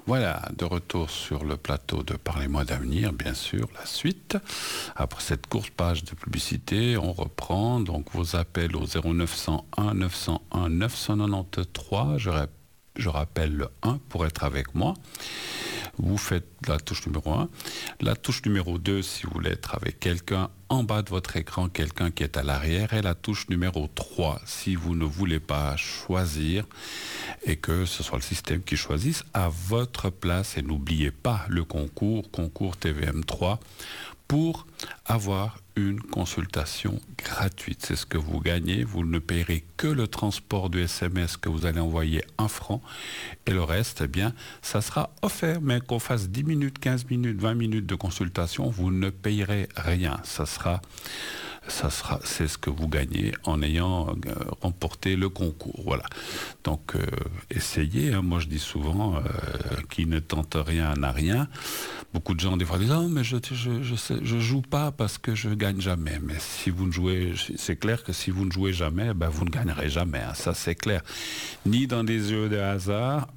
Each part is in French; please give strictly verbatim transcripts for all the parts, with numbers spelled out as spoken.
Voilà, de retour sur le plateau de Parlez-moi d'avenir, bien sûr, la suite. Après cette courte page de publicité, on reprend donc vos appels au zéro neuf cent un neuf cent un neuf cent quatre-vingt-treize. Je, rap- je rappelle le un pour être avec moi. Vous faites la touche numéro un. La touche numéro deux, si vous voulez être avec quelqu'un en bas de votre écran, quelqu'un qui est à l'arrière. Et la touche numéro trois, si vous ne voulez pas choisir et que ce soit le système qui choisisse à votre place. Et n'oubliez pas le concours, concours T V M trois, pour avoir une consultation gratuite. C'est ce que vous gagnez. Vous ne payerez que le transport du S M S que vous allez envoyer un franc. Et le reste, eh bien, ça sera offert. Mais qu'on fasse dix minutes, quinze minutes, vingt minutes de consultation, vous ne payerez rien. Ça sera, ça sera, c'est ce que vous gagnez en ayant euh, remporté le concours. Voilà. Donc, euh, essayez. Hein. Moi, je dis souvent, euh, qui ne tente rien n'a rien. Beaucoup de gens, des fois, disent « Oh, mais je je, je, sais, je joue pas parce que je gagne jamais. » Mais si vous ne jouez, c'est clair que si vous ne jouez jamais, ben, vous ne gagnerez jamais. Hein. Ça, c'est clair. Ni dans des jeux de hasard,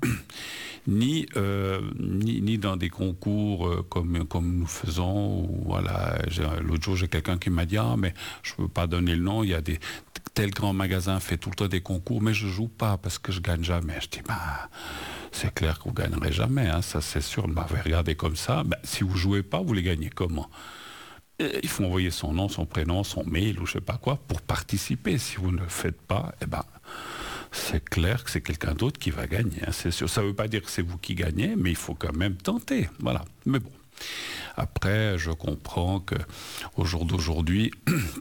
ni, euh, ni, ni dans des concours euh, comme, comme nous faisons. Où, voilà, l'autre jour, j'ai quelqu'un qui m'a dit « Ah, mais je ne peux pas donner le nom. Il y a des... Tel grand magasin fait tout le temps des concours, mais je joue pas parce que je gagne jamais. » Je dis bah, c'est clair que vous gagnerez jamais, hein, ça c'est sûr. Vous m'avez regardé comme ça. Ben, si vous jouez pas, vous les gagnez comment? Et il faut envoyer son nom, son prénom, son mail ou je sais pas quoi pour participer. Si vous ne le faites pas, eh ben, c'est clair que c'est quelqu'un d'autre qui va gagner. Hein, c'est sûr. Ça ne veut pas dire que c'est vous qui gagnez, mais il faut quand même tenter. Voilà. Mais bon. Après, je comprends que au jour d'aujourd'hui,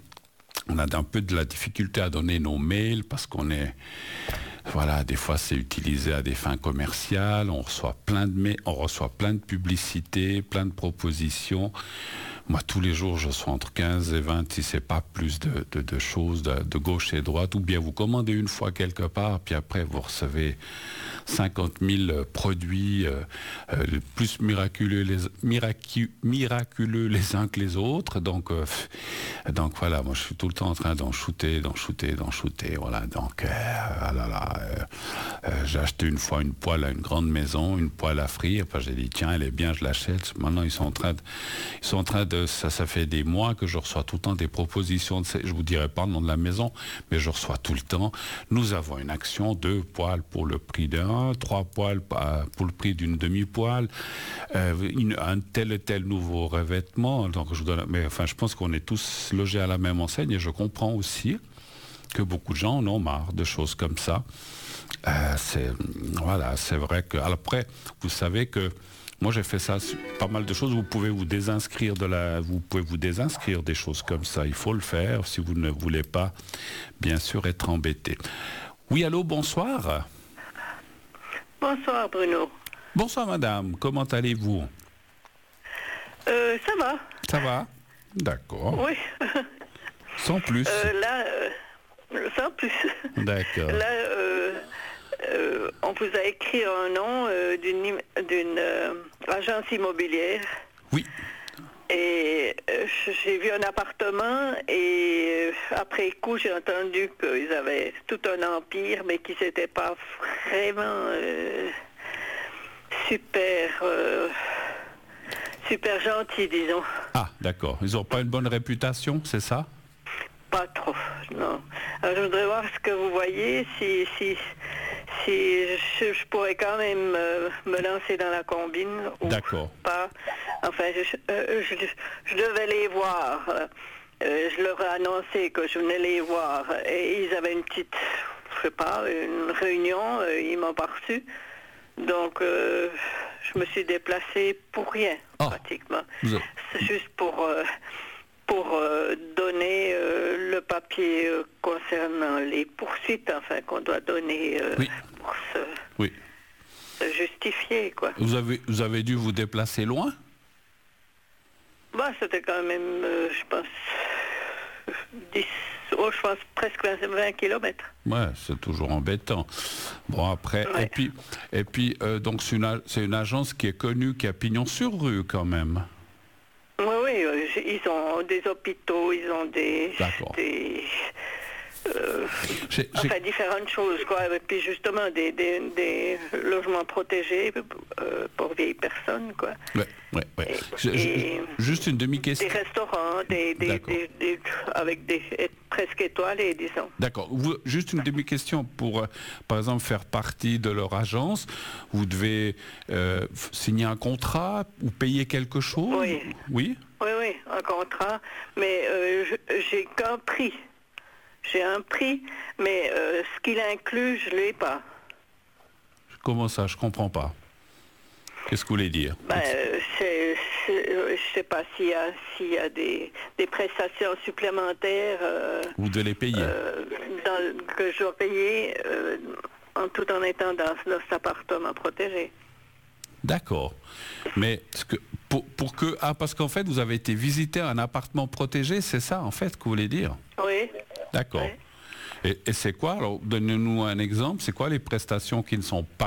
on a un peu de la difficulté à donner nos mails parce qu'on est... Voilà, des fois c'est utilisé à des fins commerciales, on reçoit plein de mails, on reçoit plein de publicités, plein de propositions. Moi, tous les jours, je reçois entre quinze et vingt, si c'est pas plus de, de, de choses de, de gauche et droite, ou bien vous commandez une fois quelque part, puis après vous recevez cinquante mille produits euh, euh, plus miraculeux les, miracu, miraculeux les uns que les autres. Donc, euh, donc voilà, moi je suis tout le temps en train d'en shooter, d'en shooter, d'en shooter. Voilà, donc euh, ah là là, euh, euh, j'ai acheté une fois une poêle à une grande maison, une poêle à frire. Enfin, j'ai dit tiens, elle est bien, je l'achète. Maintenant, ils sont en train de, ils sont en train de ça, ça fait des mois que je reçois tout le temps des propositions. De ces, je vous dirai pas le nom de la maison, mais je reçois tout le temps. Nous avons une action, deux poêles pour le prix d'un, trois poêles pour le prix d'une demi-poêle, euh, une, un tel et tel nouveau revêtement. Donc je vous donne, mais enfin, je pense qu'on est tous logés à la même enseigne et je comprends aussi que beaucoup de gens en ont marre de choses comme ça. Euh, c'est voilà, c'est vrai que après, vous savez que moi, j'ai fait ça, pas mal de choses. Vous pouvez vous désinscrire de la, vous pouvez vous désinscrire des choses comme ça. Il faut le faire si vous ne voulez pas, bien sûr, être embêté. Oui, allô, bonsoir. Bonsoir, Bruno. Bonsoir, madame. Comment allez-vous? euh, Ça va. Ça va? D'accord. Oui. Sans plus. Euh, là, euh, sans plus. D'accord. Là, euh, euh, on vous a écrit un nom euh, d'une, d'une euh, agence immobilière. Oui. Et euh, j'ai vu un appartement et euh, après coup, j'ai entendu qu'ils avaient tout un empire, mais qu'ils n'étaient pas vraiment euh, super, euh, super gentils, disons. Ah, d'accord. Ils n'ont pas une bonne réputation, c'est ça? Pas trop, non. Alors, je voudrais voir ce que vous voyez, si, si, si je, je pourrais quand même euh, me lancer dans la combine ou D'accord. pas. Enfin, je, euh, je, je devais les voir. Euh, je leur ai annoncé que je venais les voir. Et ils avaient une petite, je sais pas, une réunion, euh, ils m'ont pas reçu. Donc, euh, je me suis déplacée pour rien, oh. pratiquement. Vous... C'est juste pour... Euh, pour euh, donner euh, le papier euh, concernant les poursuites, enfin, qu'on doit donner euh, oui. pour se, oui. se justifier, quoi. Vous avez, vous avez dû vous déplacer loin? Bah, c'était quand même, euh, je pense, dix, oh, je pense presque vingt kilomètres. Ouais, c'est toujours embêtant. Bon, après, ouais. et puis, et puis euh, donc c'est une, c'est une agence qui est connue, qui a pignon sur rue, quand même. Oui, oui, ils ont des hôpitaux, ils ont des... des euh, j'ai, enfin, j'ai... différentes choses, quoi. Et puis justement, des, des, des logements appartement protégé euh, pour vieilles personnes, quoi. Ouais, ouais, ouais. Je, je, juste une demi-question. Des restaurants, des, des, des, des, avec des presque étoilés, disons. D'accord. Vous, juste une demi-question pour, euh, par exemple, faire partie de leur agence. Vous devez euh, signer un contrat ou payer quelque chose. Oui. Oui. Oui, oui, un contrat, mais euh, j'ai qu'un prix. J'ai un prix, mais euh, ce qu'il inclut, je ne l'ai pas. Comment ça? Je comprends pas. Qu'est-ce que vous voulez dire? Ben, c'est, c'est, je ne sais pas s'il y a, s'il y a des, des prestations supplémentaires. Euh, vous devez les payer. Euh, dans, que je dois payer euh, en tout en étant dans, dans cet appartement protégé. D'accord. Mais ce que, pour, pour que... Ah, parce qu'en fait, vous avez été visiter un appartement protégé, c'est ça, en fait, que vous voulez dire? Oui. D'accord. Oui. Et, et c'est quoi? Alors, donnez-nous un exemple. C'est quoi les prestations qui ne sont pas